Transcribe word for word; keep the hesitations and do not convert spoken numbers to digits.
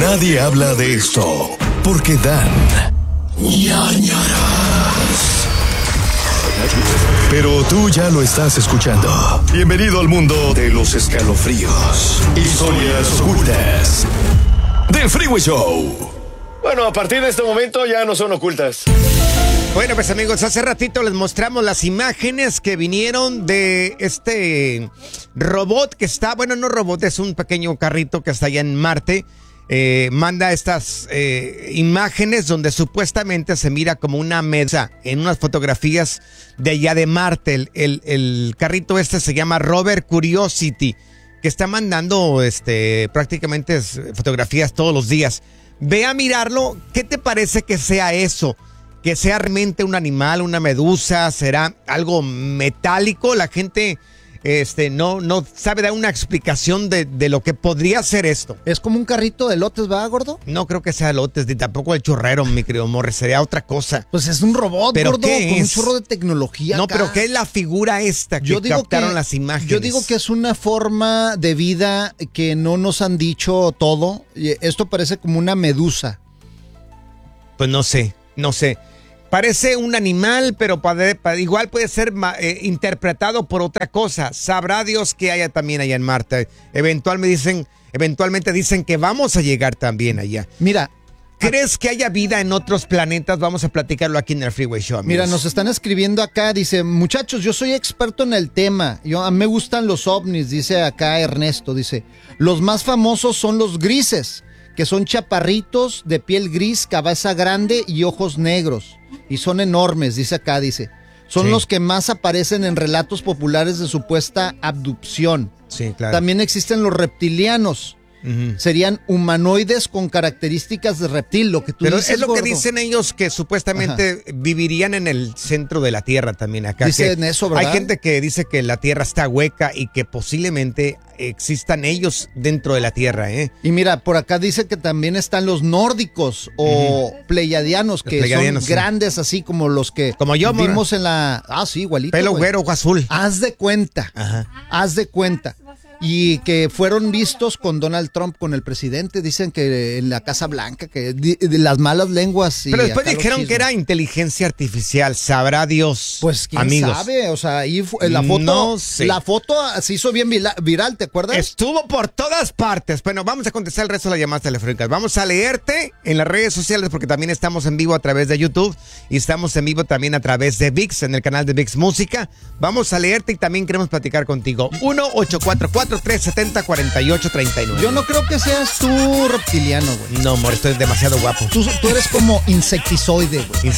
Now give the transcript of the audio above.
Nadie habla de esto porque dan ñañaras. Pero tú ya lo estás escuchando. Bienvenido al mundo de los escalofríos, historias ocultas del Freeway Show. Bueno, a partir de este momento ya no son ocultas. Bueno, pues amigos, hace ratito les mostramos las imágenes que vinieron de este robot que está, bueno, no robot, es un pequeño carrito que está allá en Marte. Eh, manda estas eh, imágenes donde supuestamente se mira como una mesa en unas fotografías de allá de Marte. El, el, el carrito este se llama Rover Curiosity, que está mandando este, prácticamente fotografías todos los días. Ve a mirarlo, ¿qué te parece que sea eso? Que sea realmente un animal, una medusa, será algo metálico. La gente este, no, no sabe dar una explicación de, de lo que podría ser esto. Es como un carrito de lotes, ¿va, gordo? No creo que sea lotes, ni tampoco el chorrero, mi querido Morris, sería otra cosa. Pues es un robot, ¿Pero gordo, qué con es? un chorro de tecnología. No, acá. pero ¿qué es la figura esta que yo digo captaron que, las imágenes? Yo digo que es una forma de vida que no nos han dicho todo. Esto parece como una medusa. Pues no sé, no sé. Parece un animal, pero para, para, igual puede ser eh, interpretado por otra cosa. Sabrá Dios que haya también allá en Marte. Eventualmente dicen, eventualmente dicen que vamos a llegar también allá. Mira, ¿crees que haya vida en otros planetas? Vamos a platicarlo aquí en el Freeway Show, amigos. Mira, nos están escribiendo acá, dice, muchachos, yo soy experto en el tema. Yo, a mí me gustan los ovnis, dice acá Ernesto, dice, los más famosos son los grises, que son chaparritos de piel gris, cabeza grande y ojos negros. Y son enormes, dice acá, dice. Son sí. los que más aparecen en relatos populares de supuesta abducción. Sí, claro. También existen los reptilianos. Uh-huh. Serían humanoides con características de reptil, lo que tú Pero dices, es lo gordo. que dicen ellos, que supuestamente Ajá. vivirían en el centro de la Tierra también acá. Dicen eso, ¿verdad? Hay gente que dice que la Tierra está hueca y que posiblemente existan ellos dentro de la Tierra, ¿eh? Y mira, por acá dice que también están los nórdicos o uh-huh. pleiadianos, que pleiadianos, son sí. grandes, así como los que como yo, vimos en la... Ah, sí, igualito. Pelo güero o azul. Haz de cuenta, Ajá. haz de cuenta. Y que fueron vistos con Donald Trump, con el presidente. Dicen que en la Casa Blanca, que de, de las malas lenguas. Y pero después dijeron que era inteligencia artificial. Sabrá Dios. Pues quién amigos. sabe. O sea, ahí fue, la foto. No sé. La foto se hizo bien viral, ¿te acuerdas? Estuvo por todas partes. Bueno, vamos a contestar el resto de las llamadas telefónicas. Vamos a leerte en las redes sociales porque también estamos en vivo a través de YouTube y estamos en vivo también a través de ViX, en el canal de ViX Música. Vamos a leerte y también queremos platicar contigo. uno ocho cuatro cuatro tres siete cero cuatro ocho tres nueve. Yo no creo que seas tú reptiliano, güey. No, amor, estoy demasiado guapo. Tú, tú eres como insectizoide, güey.